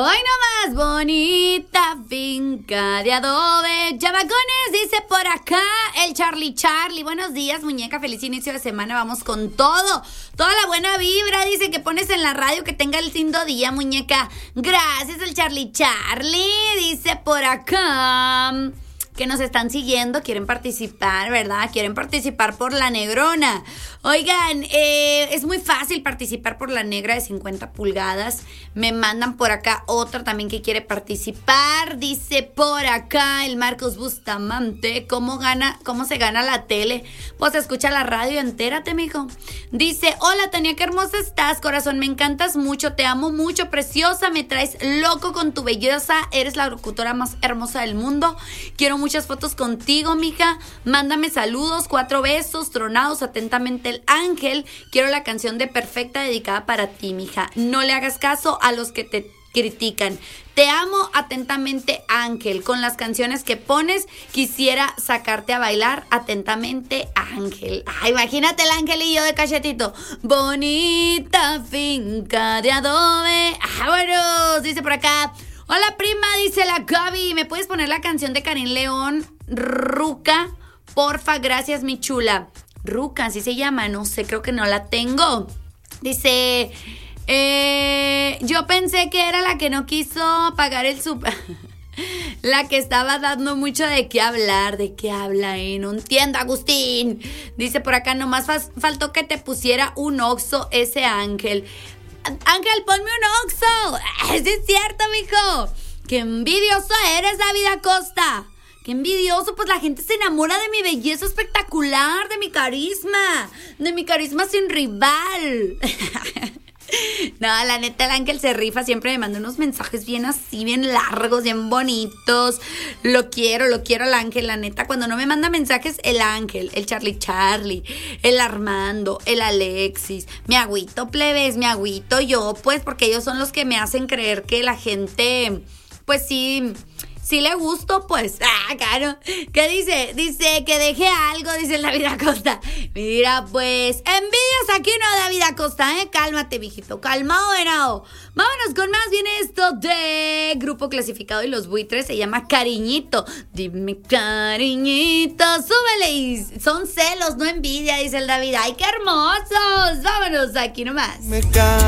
Hoy nomás, bonita finca de adobe. Chavacones, dice por acá el Charlie. Buenos días, muñeca. Feliz inicio de semana. Vamos con todo. Toda la buena vibra, dice, que pones en la radio. Que tenga el lindo día, muñeca. Gracias, el Charlie. Dice por acá que nos están siguiendo, quieren participar, ¿verdad? Quieren participar por la negrona. Oigan, es muy fácil participar por la negra de 50 pulgadas. Me mandan por acá otra también que quiere participar. Dice por acá el Marcos Bustamante, ¿cómo se gana la tele? Pues escucha la radio, entérate, mijo. Dice, hola, Tania, qué hermosa estás, corazón, me encantas mucho, te amo mucho, preciosa, me traes loco con tu belleza, eres la locutora más hermosa del mundo. Quiero muchas fotos contigo, mija. Mándame saludos, 4 besos, tronados, atentamente el Ángel. Quiero la canción de Perfecta dedicada para ti, mija. No le hagas caso a los que te critican. Te amo atentamente, Ángel. Con las canciones que pones, quisiera sacarte a bailar. Atentamente, Ángel. Ay, imagínate el Ángel y yo de cachetito. Bonita finca de adobe. Vámonos, dice por acá. Hola, prima, dice la Gaby. ¿Me puedes poner la canción de Karim León? Ruca, porfa, gracias, mi chula. Ruca, así se llama, no sé, creo que no la tengo. Dice, yo pensé que era la que no quiso pagar el súper. La que estaba dando mucho de qué hablar. ¿De qué habla, No entiendo, Agustín. Dice por acá, nomás faltó que te pusiera un Oxxo ese Ángel. Ángel, ponme un Oxxo. Sí es cierto, mijo. Qué envidioso eres, David Acosta. Qué envidioso, pues la gente se enamora de mi belleza espectacular, de mi carisma sin rival. No, la neta, el Ángel se rifa, siempre me manda unos mensajes bien así, bien largos, bien bonitos. Lo quiero al Ángel, la neta. Cuando no me manda mensajes, el Ángel, el Charlie, el Armando, el Alexis. Me agüito, plebes, me agüito yo, pues, porque ellos son los que me hacen creer que la gente, pues sí le gusto, pues. Claro. ¿Qué dice? Dice que deje algo, dice el David Acosta. Mira, pues, envidias aquí, no, David Acosta, Cálmate, mijito, calmado, venado. Vámonos con más bien esto de Grupo Clasificado y Los Buitres. Se llama Cariñito. Dime, cariñito, súbele. Y son celos, no envidia, dice el David. ¡Ay, qué hermosos! Vámonos aquí nomás.